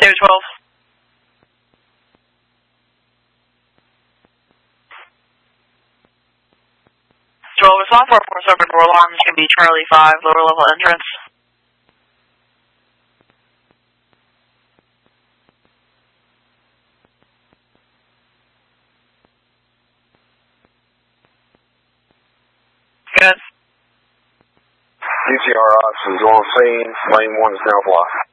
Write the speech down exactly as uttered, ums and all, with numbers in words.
David twelve. twelve, it's one four four seven door alarm. It's going to be Charlie five, lower level entrance. Good. U T R Ops is on scene. Lane one is now blocked.